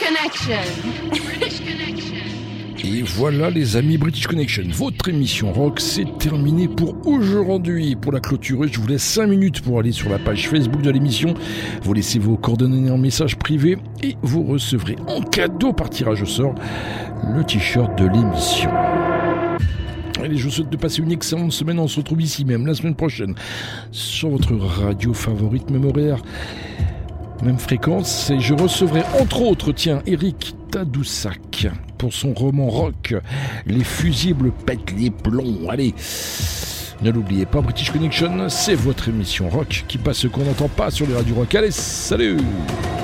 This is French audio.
Et voilà les amis, British Connection, votre émission rock, c'est terminé pour aujourd'hui. Pour la clôturer, je vous laisse 5 minutes pour aller sur la page Facebook de l'émission. Vous laissez vos coordonnées en message privé et vous recevrez en cadeau par tirage au sort le t-shirt de l'émission. Allez, je vous souhaite de passer une excellente semaine. On se retrouve ici même la semaine prochaine sur votre radio favorite, même horaire, même fréquence. Et je recevrai entre autres, Eric Tadoussac pour son roman rock Les fusibles pètent les plombs. Allez, ne l'oubliez pas, British Connection, c'est votre émission rock qui passe ce qu'on n'entend pas sur les radios rock. Allez, salut!